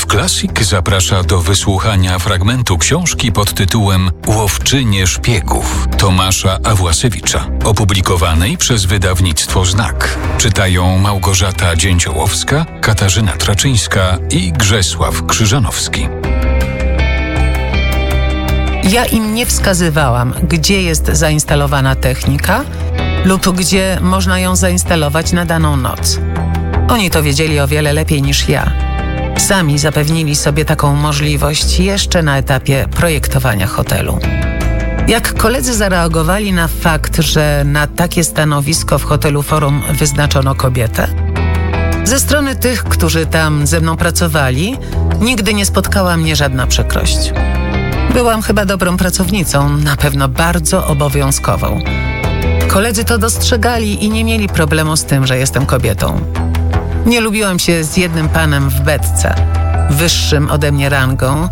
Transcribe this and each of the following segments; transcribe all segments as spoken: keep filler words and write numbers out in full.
R M F Classic zaprasza do wysłuchania fragmentu książki pod tytułem Łowczynie szpiegów Tomasza Awłasewicza, opublikowanej przez wydawnictwo Znak. Czytają Małgorzata Dzięciołowska, Katarzyna Traczyńska i Grzesław Krzyżanowski. Ja im nie wskazywałam, gdzie jest zainstalowana technika lub gdzie można ją zainstalować na daną noc. Oni to wiedzieli o wiele lepiej niż ja. Sami zapewnili sobie taką możliwość jeszcze na etapie projektowania hotelu. Jak koledzy zareagowali na fakt, że na takie stanowisko w hotelu Forum wyznaczono kobietę? Ze strony tych, którzy tam ze mną pracowali, nigdy nie spotkała mnie żadna przykrość. Byłam chyba dobrą pracownicą, na pewno bardzo obowiązkową. Koledzy to dostrzegali i nie mieli problemu z tym, że jestem kobietą. Nie lubiłam się z jednym panem w beczce, wyższym ode mnie rangą,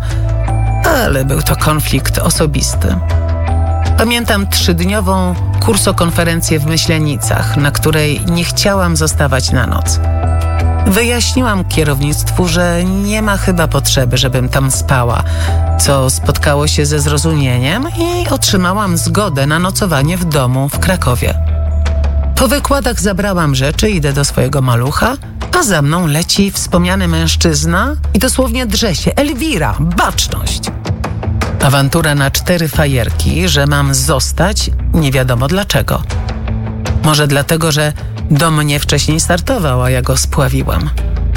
ale był to konflikt osobisty. Pamiętam trzydniową kursokonferencję w Myślenicach, na której nie chciałam zostawać na noc. Wyjaśniłam kierownictwu, że nie ma chyba potrzeby, żebym tam spała, co spotkało się ze zrozumieniem i otrzymałam zgodę na nocowanie w domu w Krakowie. Po wykładach zabrałam rzeczy, idę do swojego malucha, a za mną leci wspomniany mężczyzna i dosłownie drze się: Elwira, baczność! Awantura na cztery fajerki, że mam zostać, nie wiadomo dlaczego. Może dlatego, że do mnie wcześniej startował, a ja go spławiłam.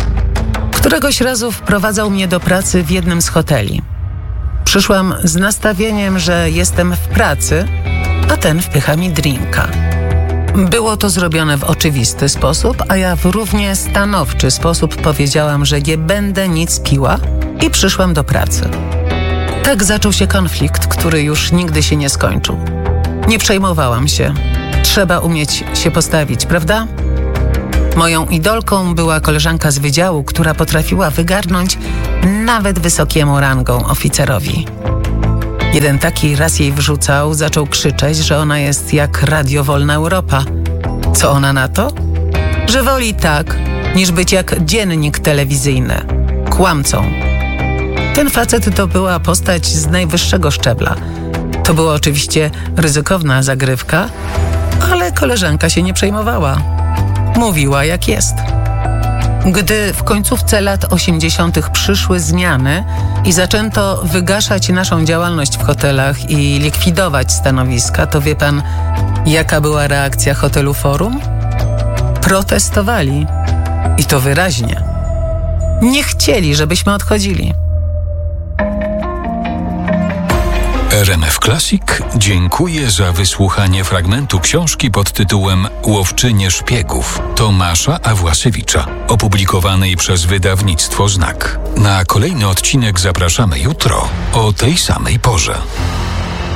Któregoś razu wprowadzał mnie do pracy w jednym z hoteli. Przyszłam z nastawieniem, że jestem w pracy, a ten wpycha mi drinka. Było to zrobione w oczywisty sposób, a ja w równie stanowczy sposób powiedziałam, że nie będę nic piła i przyszłam do pracy. Tak zaczął się konflikt, który już nigdy się nie skończył. Nie przejmowałam się. Trzeba umieć się postawić, prawda? Moją idolką była koleżanka z wydziału, która potrafiła wygarnąć nawet wysokiemu rangą oficerowi. Jeden taki raz jej wrzucał, zaczął krzyczeć, że ona jest jak Radio Wolna Europa. Co ona na to? Że woli tak, niż być jak dziennik telewizyjny. Kłamcą. Ten facet to była postać z najwyższego szczebla. To była oczywiście ryzykowna zagrywka, ale koleżanka się nie przejmowała. Mówiła jak jest. Gdy w końcówce lat osiemdziesiątych przyszły zmiany i zaczęto wygaszać naszą działalność w hotelach i likwidować stanowiska, to wie pan, jaka była reakcja hotelu Forum? Protestowali. I to wyraźnie. Nie chcieli, żebyśmy odchodzili. R M F Classic dziękuję za wysłuchanie fragmentu książki pod tytułem Łowczynie szpiegów Tomasza Awłasewicza, opublikowanej przez wydawnictwo Znak. Na kolejny odcinek zapraszamy jutro o tej samej porze.